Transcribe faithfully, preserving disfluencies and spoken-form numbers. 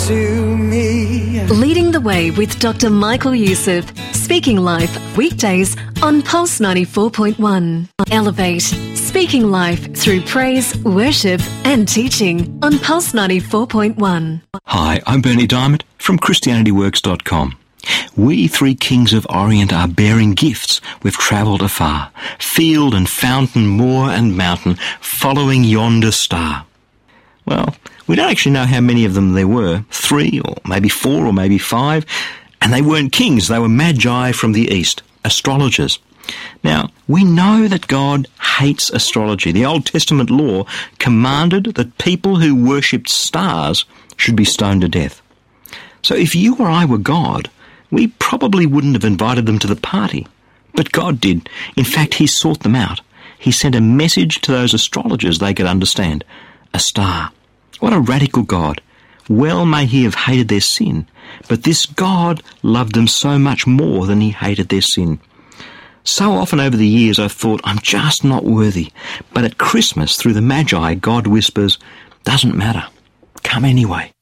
to me. Leading the Way with Doctor Michael Youssef. Speaking Life, weekdays on Pulse ninety-four point one. Elevate. Speaking Life through praise, worship and teaching on Pulse ninety-four point one. Hi, I'm Bernie Diamond from Christianity Works dot com. We three kings of Orient are bearing gifts. We've travelled afar, field and fountain, moor and mountain, following yonder star. Well, we don't actually know how many of them there were, three or maybe four or maybe five, and they weren't kings, they were magi from the east, astrologers. Now, we know that God hates astrology. The Old Testament law commanded that people who worshipped stars should be stoned to death. So if you or I were God, we probably wouldn't have invited them to the party. But God did. In fact, he sought them out. He sent a message to those astrologers they could understand. A star. What a radical God. Well may he have hated their sin, but this God loved them so much more than he hated their sin. So often over the years I've thought, I'm just not worthy. But at Christmas, through the Magi, God whispers, doesn't matter. Come anyway.